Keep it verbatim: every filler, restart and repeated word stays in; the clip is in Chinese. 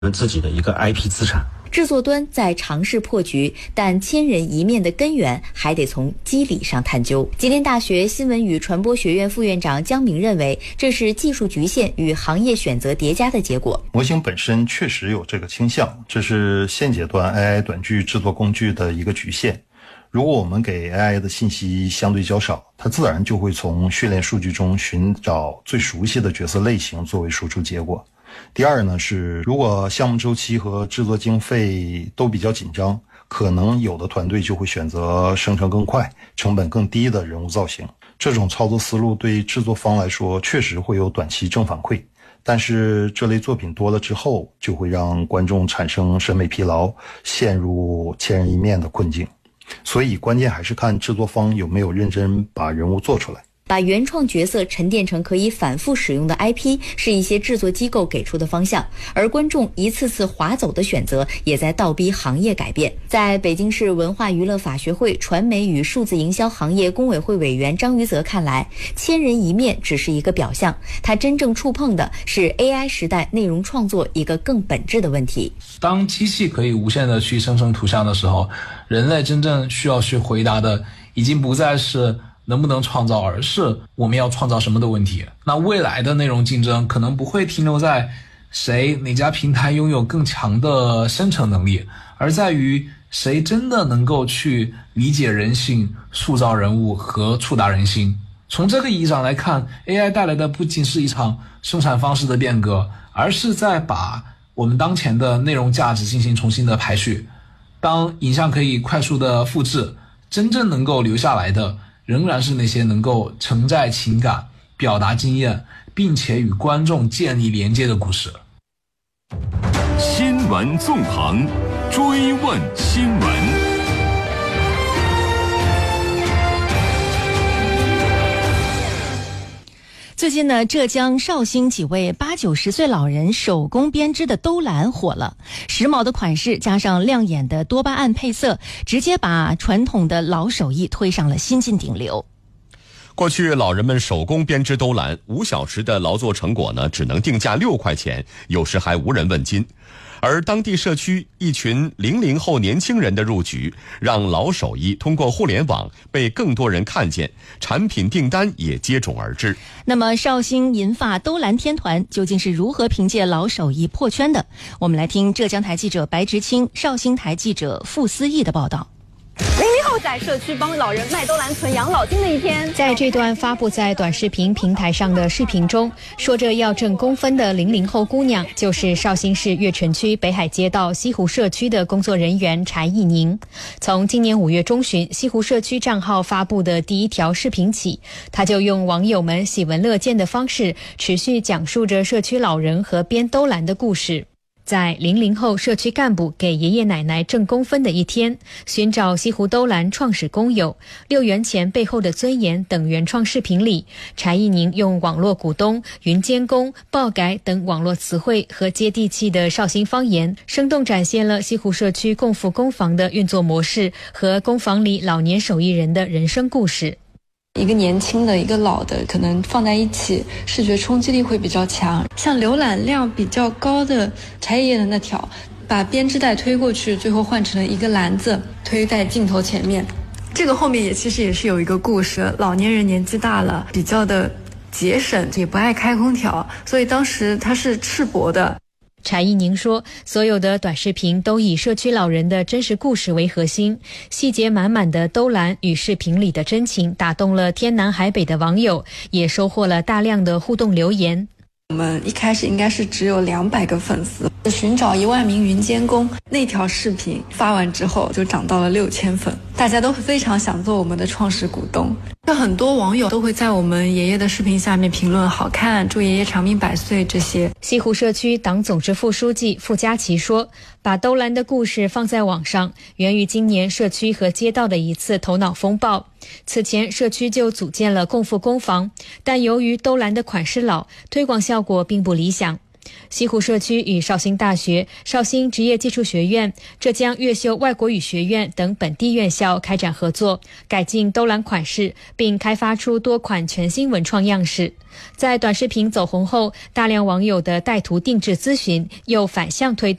们自己的一个 I P 资产。 制作端在尝试破局，但千人一面的根源还得从机理上探究。吉林大学新闻与传播学院副院长姜明认为，这是技术局限与行业选择叠加的结果。 模型本身确实有这个倾向，这是现阶段 A I 短剧制作工具的一个局限。如果我们给 A I 的信息相对较少，它自然就会从训练数据中寻找最熟悉的角色类型作为输出结果。第二呢是，如果项目周期和制作经费都比较紧张，可能有的团队就会选择生成更快、成本更低的人物造型。这种操作思路对制作方来说确实会有短期正反馈，但是这类作品多了之后，就会让观众产生审美疲劳，陷入千人一面的困境。所以关键还是看制作方有没有认真把人物做出来。 把原创角色沉淀成可以反复使用的 I P 是一些制作机构给出的方向，而观众一次次划走的选择也在倒逼行业改变。在北京市文化娱乐法学会传媒与数字营销行业工委会委员张于泽看来，千人一面只是一个表象，他真正触碰的是 A I 时代内容创作一个更本质的问题。 当机器可以无限的去生成图像的时候，人类真正需要去回答的已经不再是能不能创造，而是我们要创造什么的问题。那未来的内容竞争可能不会停留在谁哪家平台拥有更强的生成能力，而在于谁真的能够去理解人性、塑造人物和触达人心。从这个意义上来看， A I 带来的不仅是一场生产方式的变革，而是在把我们当前的内容价值进行重新的排序。当影像可以快速的复制，真正能够留下来的仍然是那些能够承载情感、表达经验，并且与观众建立连接的故事。 新闻纵横，追问新闻。 最近呢，浙江绍兴几位八九十岁老人手工编织的兜篮火了，时髦的款式加上亮眼的多巴胺配色，直接把传统的老手艺推上了新晋顶流。 过去老人们手工编织兜篮，五小时的劳作成果呢，只能定价六块钱，有时还无人问津。而当地社区一群零零后年轻人的入局，让老手艺通过互联网被更多人看见，产品订单也接踵而至。 那么绍兴银发兜篮天团究竟是如何凭借老手艺破圈的？我们来听浙江台记者白直清、绍兴台记者傅思义的报道。 零零后在社区帮老人卖兜篮存养老金的一天， 在这段发布在短视频平台上的视频中，说着要挣工分的零零后姑娘，就是绍兴市越城区北海街道西湖社区的工作人员柴艺宁。从今年五月中旬西湖社区账号发布的第一条视频起，他就用网友们喜闻乐见的方式，持续讲述着社区老人和编兜篮的故事。在零零后社区干部给爷爷奶奶挣工分的一天，寻找西湖兜篮创始工友、六元钱背后的尊严等原创视频里，柴艺宁用网络股东、云监工、爆改等网络词汇和接地气的绍兴方言，生动展现了西湖社区共付工房的运作模式和工房里老年手艺人的人生故事。 一个年轻的一个老的可能放在一起视觉冲击力会比较强，像浏览量比较高的柴爷爷的那条，把编织袋推过去，最后换成了一个篮子推在镜头前面。这个后面也其实也是有一个故事，老年人年纪大了比较的节省，也不爱开空调，所以当时他是赤膊的。 柴艺宁说，所有的短视频都以社区老人的真实故事为核心，细节满满的兜篮与视频里的真情打动了天南海北的网友，也收获了大量的互动留言。 我们一开始应该是只有两百个粉丝，寻找一万名云监工，那条视频发完之后就涨到了六千粉，大家都非常想做我们的创始股东。有很多网友都会在我们爷爷的视频下面评论好看，祝爷爷长命百岁这些。 西湖社区党总支副书记傅佳琪说，把兜篮的故事放在网上，源于今年社区和街道的一次头脑风暴。此前社区就组建了共付工房，但由于兜篮的款式老，推广效果并不理想。 西湖社区与绍兴大学、绍兴职业技术学院、浙江越秀外国语学院等本地院校开展合作，改进兜栏款式，并开发出多款全新文创样式。在短视频走红后，大量网友的带图定制咨询又反向推动